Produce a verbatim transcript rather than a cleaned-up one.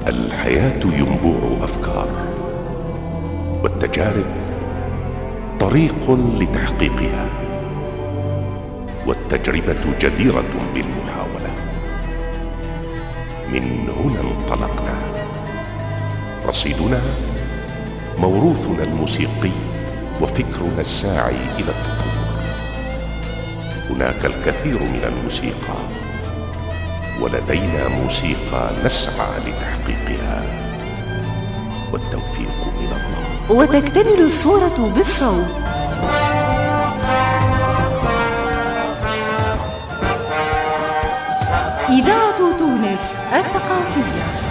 الحياة ينبوع أفكار، والتجارب طريق لتحقيقها، والتجربة جديرة بالمحاولة. من هنا انطلقنا، رصيدنا موروثنا الموسيقي وفكرنا الساعي إلى التطور. هناك الكثير من الموسيقى، ولدينا موسيقى نسعى لتحقيقها، والتوفيق من الله. وتكتمل الصورة بالصوت. إذاعة تونس الثقافية.